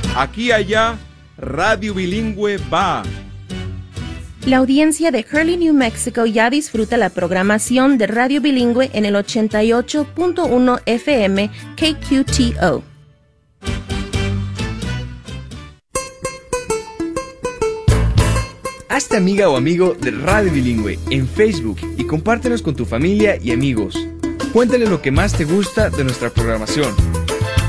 Aquí y allá, Radio Bilingüe va. La audiencia de Hurley, New Mexico ya disfruta la programación de Radio Bilingüe en el 88.1 FM KQTO. Hazte amiga o amigo de Radio Bilingüe en Facebook y compártenos con tu familia y amigos. Cuéntale lo que más te gusta de nuestra programación.